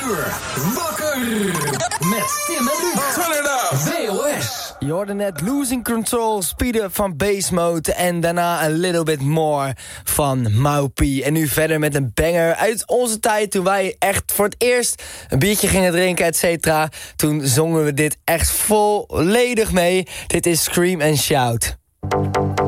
uur. Wakker met Tim en Luc. Turn it up. VOS. Je hoorde net Losing Control, Speed Up van Bass Mode en daarna A Little Bit More van Maupi. En nu verder met een banger uit onze tijd toen wij echt voor het eerst een biertje gingen drinken, et cetera. Toen zongen we dit echt volledig mee. Dit is Scream and Shout.